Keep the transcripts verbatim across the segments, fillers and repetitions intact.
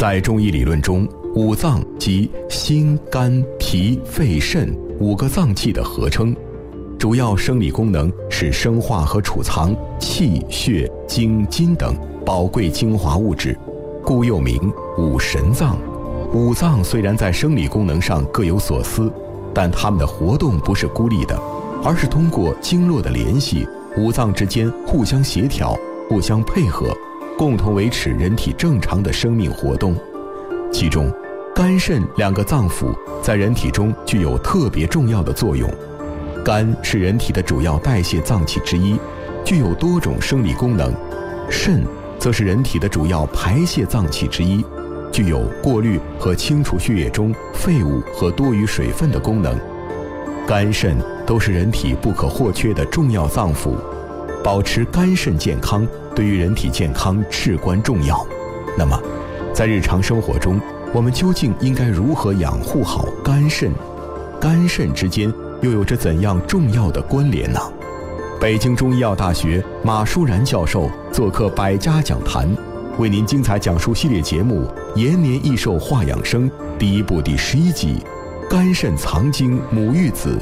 在中医理论中，五脏即心、肝、脾、肺、肾五个脏器的合称，主要生理功能是生化和储藏气、血、精、筋等宝贵精华物质，故又名五神脏。五脏虽然在生理功能上各有所思，但它们的活动不是孤立的，而是通过经络的联系，五脏之间互相协调、互相配合，共同维持人体正常的生命活动。其中，肝肾两个脏腑在人体中具有特别重要的作用。肝是人体的主要代谢脏器之一，具有多种生理功能；肾则是人体的主要排泄脏器之一，具有过滤和清除血液中废物和多余水分的功能。肝肾都是人体不可或缺的重要脏腑，保持肝肾健康对于人体健康至关重要。那么，在日常生活中，我们究竟应该如何养护好肝肾？肝肾之间又有着怎样重要的关联呢？北京中医药大学马舒然教授做客百家讲坛，为您精彩讲述系列节目《延年益寿话养生》第一部第十一集：肝肾藏精母育子。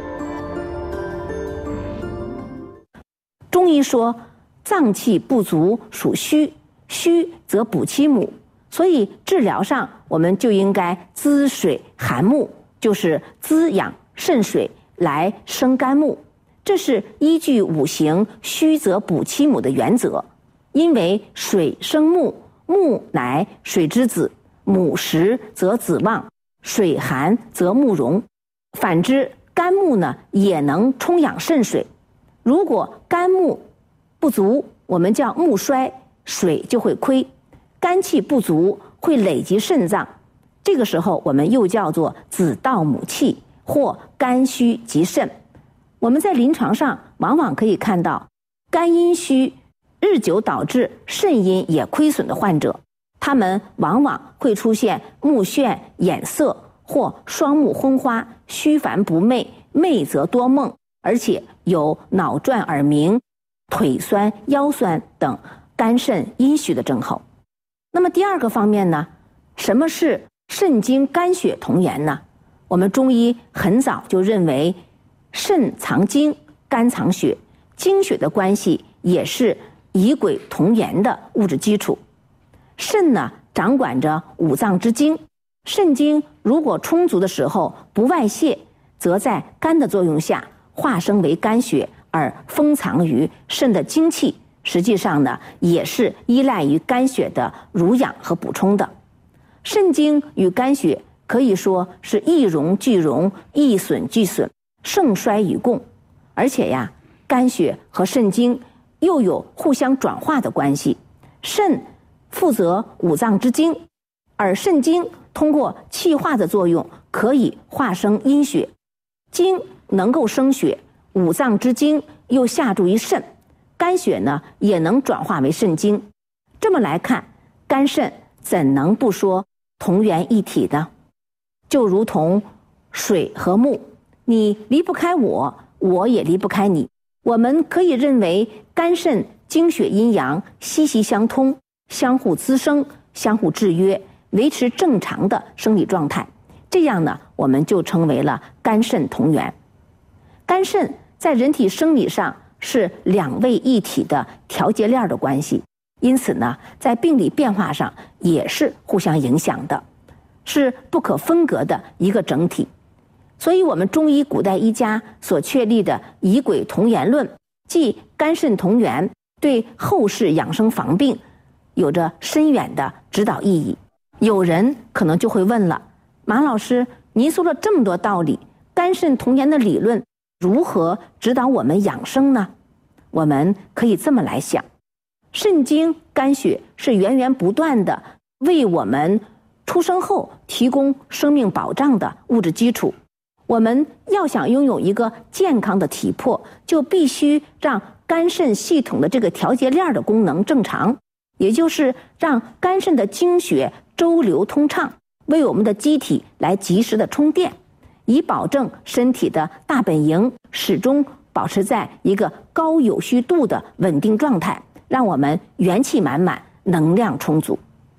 中医说，脏气不足属虚，虚则补其母，所以治疗上我们就应该滋水涵木，就是滋养肾水来生肝木，这是依据五行虚则补其母的原则。因为水生木，木乃水之子，母实则子旺，水寒则木荣。反之，肝木呢也能充养肾水。如果肝木不足，我们叫木衰，水就会亏；肝气不足，会累积肾脏，这个时候我们又叫做子盗母气，或肝虚及肾。我们在临床上往往可以看到，肝阴虚日久导致肾阴也亏损的患者，他们往往会出现目眩、眼涩，或双目昏花、虚烦不寐、寐则多梦，而且有脑转耳鸣、腿酸、腰酸等肝肾阴虚的症候。那么第二个方面呢，什么是肾精肝血同源呢？我们中医很早就认为，肾藏精，肝藏血，精血的关系也是以鬼同源的物质基础。肾呢，掌管着五脏之精，肾精如果充足的时候不外泄，则在肝的作用下化生为肝血，而封藏于肾的精气，实际上呢，也是依赖于肝血的濡养和补充的。肾精与肝血可以说是一荣俱荣，一损俱损，盛衰与共。而且呀，肝血和肾精又有互相转化的关系。肾负责五脏之精，而肾精通过气化的作用可以化生阴血，精能够生血，五脏之精又下注于肾，肝血呢也能转化为肾精。这么来看，肝肾怎能不说同源一体的？就如同水和木，你离不开我，我也离不开你。我们可以认为肝肾精血阴阳息息相通，相互滋生，相互制约，维持正常的生理状态。这样呢，我们就成为了肝肾同源。肝肾在人体生理上是两位一体的调节链的关系，因此呢，在病理变化上也是互相影响的，是不可分割的一个整体。所以我们中医古代医家所确立的以鬼同源论，即肝肾同源，对后世养生防病有着深远的指导意义。有人可能就会问了，马老师，您说了这么多道理，肝肾同源的理论如何指导我们养生呢？我们可以这么来想，肾精肝血是源源不断的为我们出生后提供生命保障的物质基础。我们要想拥有一个健康的体魄，就必须让肝肾系统的这个调节链的功能正常，也就是让肝肾的精血周流通畅，为我们的机体来及时的充电，以保证身体的大本营始终保持在一个高有序度的稳定状态，让我们元气满满，能量充足。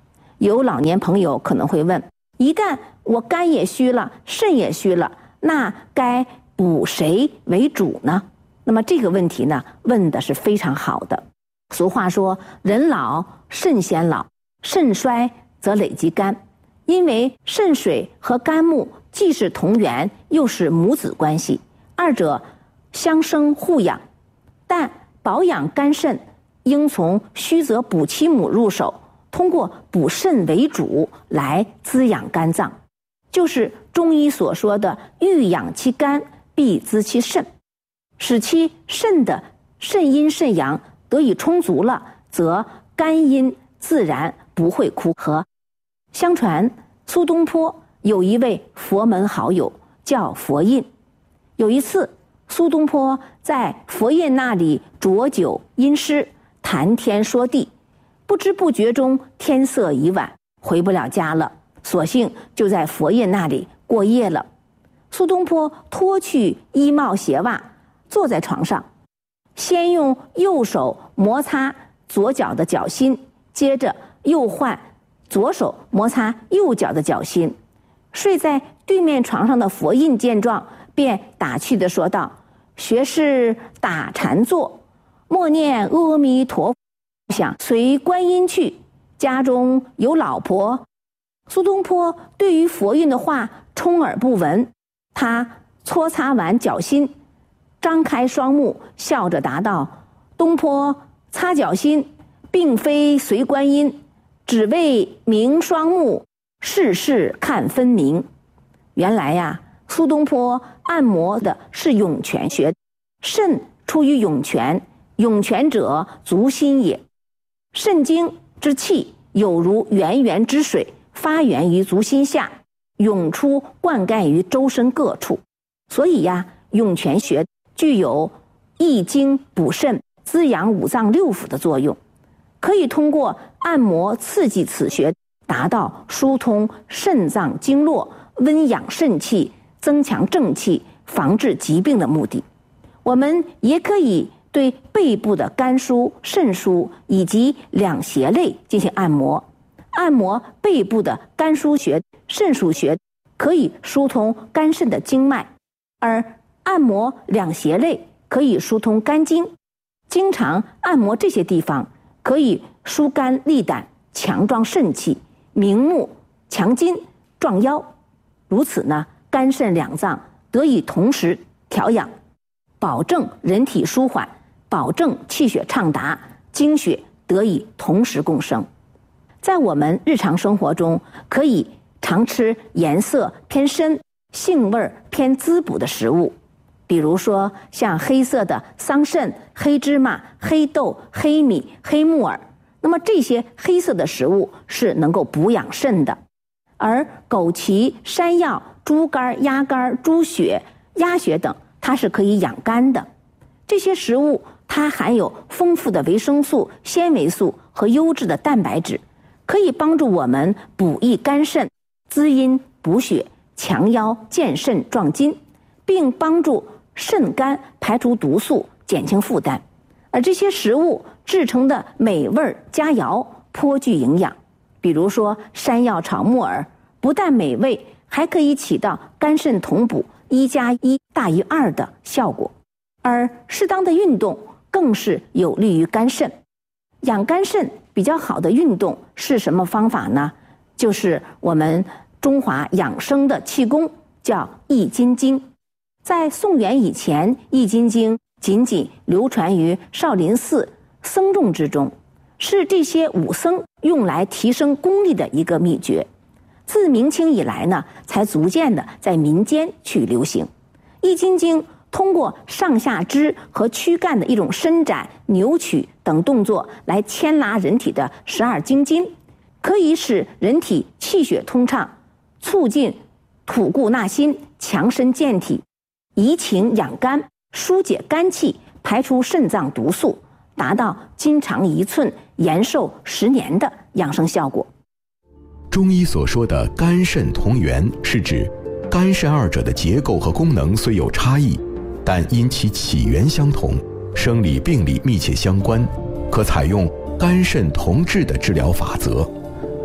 有老年朋友可能会问，一旦我肝也虚了，肾也虚了，那该补谁为主呢？那么这个问题呢，问的是非常好的。俗话说，人老肾先老，肾衰则累及肝。因为肾水和肝木既是同源，又是母子关系，二者相生互养。但保养肝肾应从虚则补其母入手，通过补肾为主来滋养肝脏，就是中医所说的欲养其肝，必滋其肾，使其肾的肾阴肾阳得以充足了，则肝阴自然不会枯涸。相传苏东坡有一位佛门好友叫佛印，有一次苏东坡在佛印那里酌酒吟诗，谈天说地，不知不觉中天色已晚，回不了家了，索性就在佛印那里过夜了。苏东坡脱去衣帽鞋袜，坐在床上，先用右手摩擦左脚的脚心，接着又换左手摩擦右脚的脚心。睡在对面床上的佛印见状，便打趣地说道：“学士打禅坐，默念阿弥陀佛，想随观音去，家中有老婆。”苏东坡对于佛印的话充耳不闻，他搓擦完脚心，张开双目，笑着答道：“东坡擦脚心，并非随观音，只为明双目，事事看分明。”原来呀，苏东坡按摩的是涌泉穴，肾出于涌泉，涌泉者足心也。肾经之气有如源源之水，发源于足心下，涌出灌溉于周身各处。所以呀，涌泉穴具有益精补肾、滋养五脏六腑的作用，可以通过按摩刺激此穴，达到疏通肾脏经络、温养肾气、增强正气、防治疾病的目的。我们也可以对背部的肝腧、肾腧以及两胁肋进行按摩。按摩背部的肝腧穴、肾腧穴，可以疏通肝肾的经脉，而按摩两胁肋可以疏通肝经。经常按摩这些地方，可以疏肝利胆、强壮肾气、明目、强筋、壮腰。如此呢，肝肾两脏得以同时调养，保证人体舒缓，保证气血畅达，精血得以同时共生。在我们日常生活中，可以常吃颜色偏深、性味偏滋补的食物，比如说像黑色的桑葚、黑芝麻、黑豆、黑米、黑木耳。那么这些黑色的食物是能够补养肾的。而枸杞、山药、猪肝、鸭肝、猪血、鸭血等，它是可以养肝的。这些食物它含有丰富的维生素、纤维素和优质的蛋白质，可以帮助我们补益肝肾、滋阴补血、强腰健肾壮筋，并帮助肾肝排除毒素，减轻负担。而这些食物制成的美味佳肴颇具营养，比如说山药炒木耳，不但美味，还可以起到肝肾同补、一加一大于二的效果。而适当的运动更是有利于肝肾。养肝肾比较好的运动是什么方法呢？就是我们中华养生的气功，叫易筋经。在宋元以前，易筋经仅仅流传于少林寺僧众之中，是这些武僧用来提升功力的一个秘诀。自明清以来呢，才逐渐的在民间去流行。易筋经通过上下肢和躯干的一种伸展、扭曲等动作来牵拉人体的十二经筋，可以使人体气血通畅，促进吐故纳新，强身健体，怡情养肝，疏解肝气，排除肾脏毒素，达到筋长一寸、延寿十年的养生效果。 中医所说的肝肾同源，是指肝肾二者的结构和功能虽有差异，但因其起源相同，生理病理密切相关，可采用肝肾同治的治疗法则。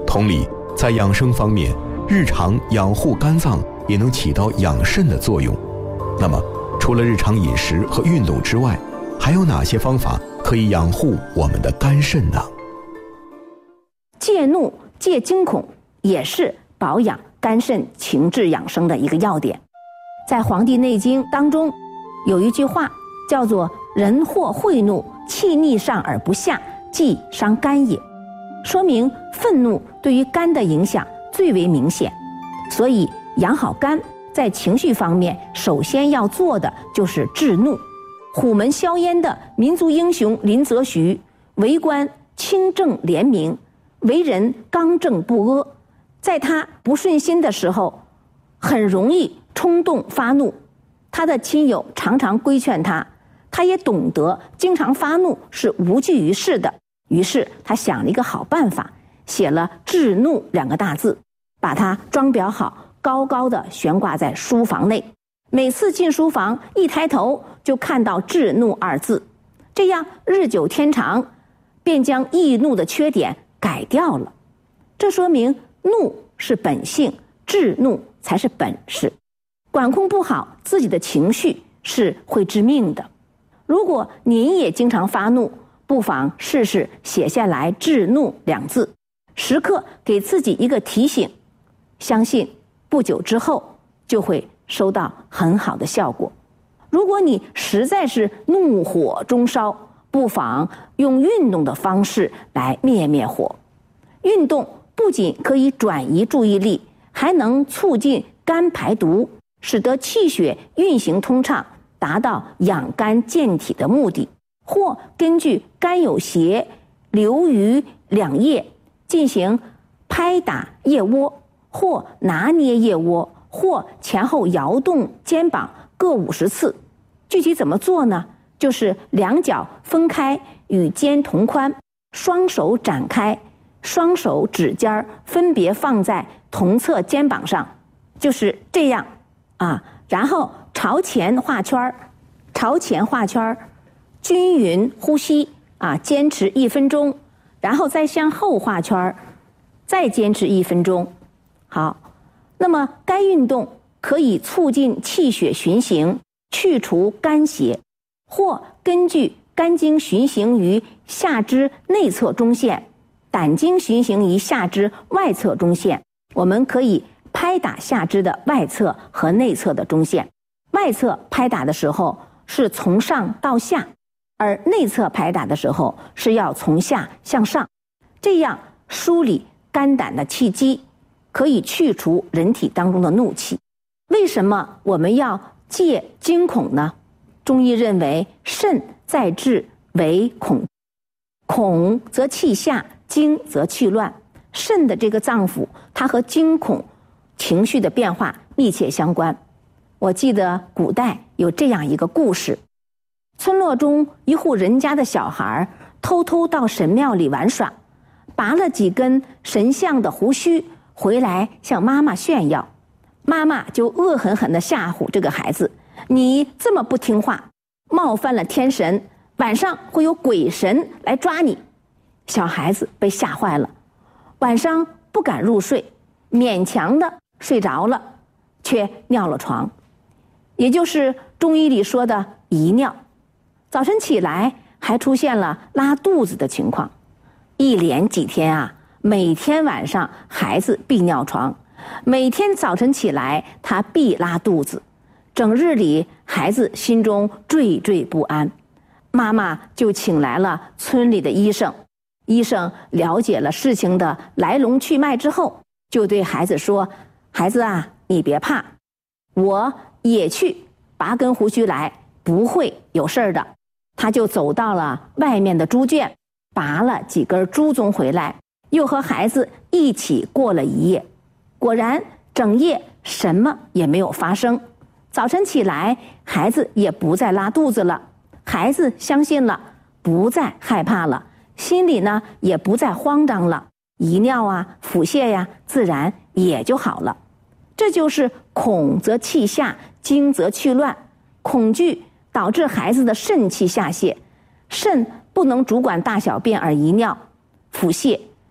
同理，在养生方面，日常养护肝脏也能起到养肾的作用。那么，除了日常饮食和运动之外，还有哪些方法可以养护我们的肝肾呢？ 戒怒、戒惊恐也是保养肝肾情志养生的一个要点。在《黄帝内经》当中有一句话叫做“人或会怒，气逆上而不下，即伤肝也”，说明愤怒对于肝的影响最为明显。所以养好肝，在情绪方面首先要做的就是治怒。虎门销烟的民族英雄林则徐，为官清正廉明，为人刚正不阿。在他不顺心的时候，很容易冲动发怒，他的亲友常常规劝他，他也懂得经常发怒是无济于事的。于是他想了一个好办法，写了“治怒”两个大字，把它装裱好，高高的悬挂在书房内。每次进书房，一抬头就看到“治怒”二字，这样日久天长，便将易怒的缺点改掉了。这说明怒是本性，治怒才是本事。管控不好自己的情绪是会致命的。如果您也经常发怒，不妨试试写下来“治怒”两字，时刻给自己一个提醒，相信不久之后就会收到很好的效果。如果你实在是怒火中烧，不妨用运动的方式来灭灭火。运动不仅可以转移注意力，还能促进肝排毒，使得气血运行通畅，达到养肝健体的目的。或根据肝有邪流于两腋进行拍打腋窝，或拿捏腋窝，或前后摇动肩膀各五十次。具体怎么做呢？就是两脚分开与肩同宽，双手展开，双手指尖分别放在同侧肩膀上，就是这样啊。然后朝前画圈，朝前画圈，均匀呼吸啊，坚持一分钟，然后再向后画圈，再坚持一分钟。好，那么该运动可以促进气血循行，去除肝邪，或根据肝经循行于下肢内侧中线，胆经循行于下肢外侧中线，我们可以拍打下肢的外侧和内侧的中线。外侧拍打的时候是从上到下，而内侧拍打的时候是要从下向上，这样梳理肝胆的气机，可以去除人体当中的怒气。为什么我们要戒惊恐呢？中医认为肾在志为恐，恐则气下，惊则气乱。肾的这个脏腑，它和惊恐情绪的变化密切相关。我记得古代有这样一个故事，村落中一户人家的小孩偷偷到神庙里玩耍，拔了几根神像的胡须回来向妈妈炫耀。妈妈就恶狠狠地吓唬这个孩子，你这么不听话，冒犯了天神，晚上会有鬼神来抓你。小孩子被吓坏了，晚上不敢入睡，勉强的睡着了，却尿了床，也就是中医里说的遗尿。早晨起来还出现了拉肚子的情况，一连几天啊，每天晚上孩子必尿床，每天早晨起来他必拉肚子，整日里孩子心中惴惴不安。妈妈就请来了村里的医生，医生了解了事情的来龙去脉之后，就对孩子说，孩子啊，你别怕，我也去拔根胡须来，不会有事儿的。他就走到了外面的猪圈，拔了几根猪鬃回来，又和孩子一起过了一夜。果然整夜什么也没有发生，早晨起来孩子也不再拉肚子了，孩子相信了，不再害怕了，心里呢也不再慌张了，遗尿啊腹泻呀自然也就好了。这就是恐则气下，惊则气乱。恐惧导致孩子的肾气下泄，肾不能主管大小便而遗尿，腹泻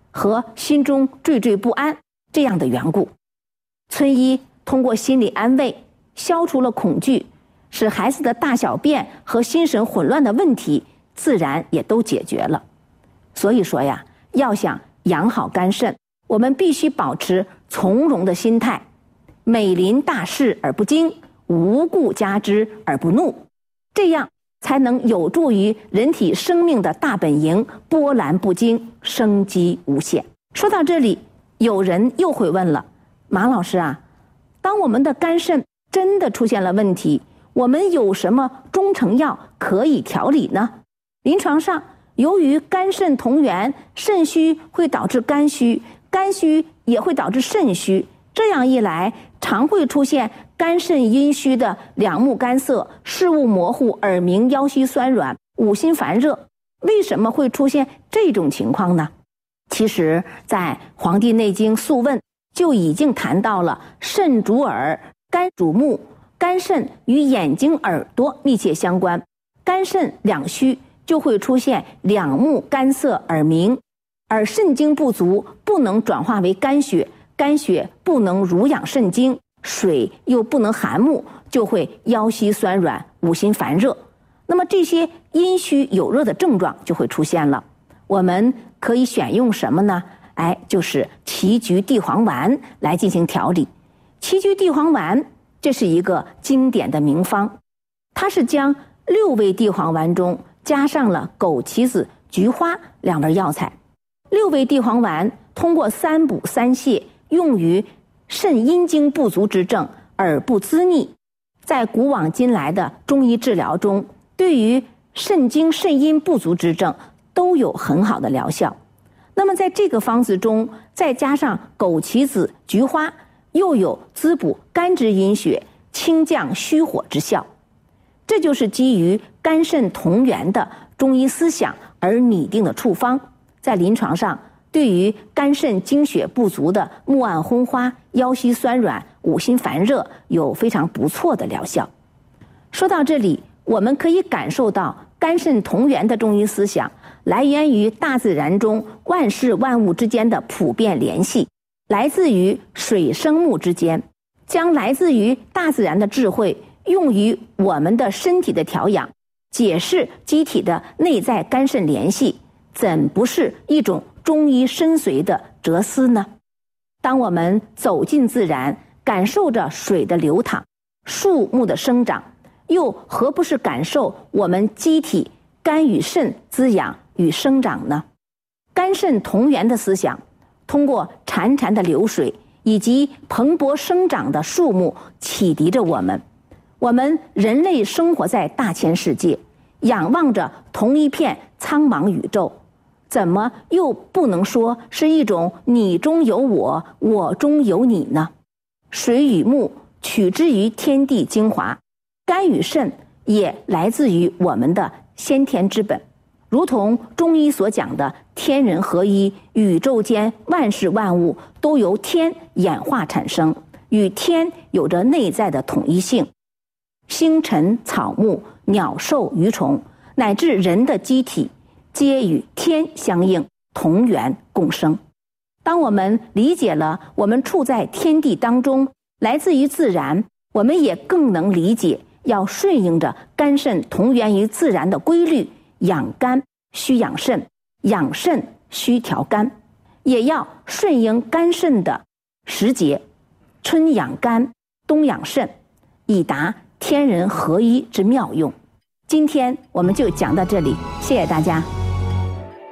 和心中惴惴不安这样的缘故。村医通过心理安慰，消除了恐惧，使孩子的大小便和心神混乱的问题自然也都解决了。所以说呀，要想养好肝肾，我们必须保持从容的心态，美临大事而不惊，无故加之而不怒，这样才能有助于人体生命的大本营波澜不惊，生机无限。说到这里，有人又会问了，马老师啊，当我们的肝肾真的出现了问题，我们有什么中成药可以调理呢？临床上，由于肝肾同源，肾虚会导致肝虚，肝虚也会导致肾虚，这样一来，常会出现肝肾阴虚的两目干涩、视物模糊、耳鸣、腰膝酸软、五心烦热。为什么会出现这种情况呢？其实，在《黄帝内经·素问》就已经谈到了肾主耳，肝主目，肝肾与眼睛、耳朵密切相关，肝肾两虚就会出现两目干涩、耳鸣，而肾精不足不能转化为肝血，肝血不能濡养肾精，水又不能含目，就会腰膝酸软、五心烦热。那么这些阴虚有热的症状就会出现了。我们可以选用什么呢？哎，就是杞菊地黄丸来进行调理。杞菊地黄丸这是一个经典的名方，它是将六味地黄丸中加上了枸杞子、菊花两味药材。六味地黄丸通过三补三泻，用于肾阴精不足之症，耳不滋腻。在古往今来的中医治疗中，对于肾精肾阴不足之症都有很好的疗效。那么在这个方子中再加上枸杞子、菊花，又有滋补肝之阴血、清降虚火之效。这就是基于肝肾同源的中医思想而拟定的处方，在临床上对于肝肾精血不足的目暗昏花、腰膝酸软、五心烦热有非常不错的疗效。说到这里，我们可以感受到肝肾同源的中医思想来源于大自然中万事万物之间的普遍联系，来自于水生木之间，将来自于大自然的智慧用于我们的身体的调养，解释机体的内在肝肾联系，怎不是一种中医深邃的哲思呢？当我们走进自然，感受着水的流淌、树木的生长，又何不是感受我们机体肝与肾滋养与生长呢？肝肾同源的思想，通过潺潺的流水以及蓬勃生长的树木启迪着我们。我们人类生活在大千世界，仰望着同一片苍茫宇宙，怎么又不能说是一种你中有我，我中有你呢？水与木取之于天地精华，肝与肾也来自于我们的先天之本。如同中医所讲的天人合一，宇宙间万事万物都由天演化产生，与天有着内在的统一性。星辰、草木、鸟兽、鱼虫，乃至人的机体，皆与天相应，同源共生。当我们理解了我们处在天地当中，来自于自然，我们也更能理解要顺应着肝肾同源于自然的规律，养肝需养肾，养肾需调肝，也要顺应肝肾的时节，春养肝，冬养肾，以达天人合一之妙用。今天我们就讲到这里，谢谢大家。